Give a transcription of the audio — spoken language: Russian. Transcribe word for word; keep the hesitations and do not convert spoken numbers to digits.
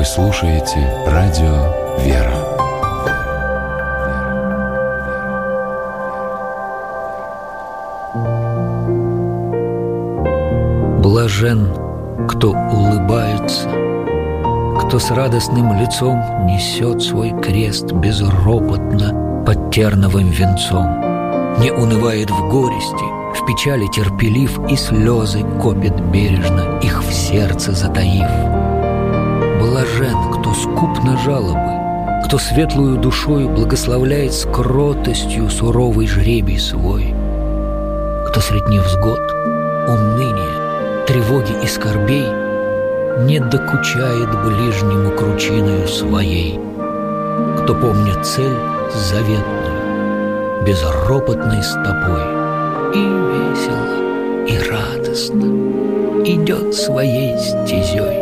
слушаете радио «Вера». Блажен, кто улыбается, кто с радостным лицом несет свой крест безропотно под терновым венцом, не унывает в горести, в печали терпелив, и слезы копит бережно, их в сердце затаив. Блажен, кто скуп на жалобы, кто светлую душою благословляет с кротостью суровый жребий свой, кто средь невзгод, уныния, тревоги и скорбей не докучает ближнему кручиною своей, кто помнит цель заветную, безропотной стопой, и весело, и радостно идет своей стезей.